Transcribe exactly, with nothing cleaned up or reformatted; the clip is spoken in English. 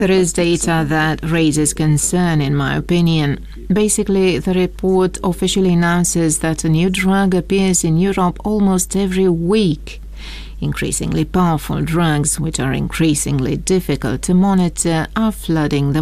There is data that raises concern, in my opinion. Basically, the report officially announces that a new drug appears in Europe almost every week. Increasingly powerful drugs, which are increasingly difficult to monitor, are flooding the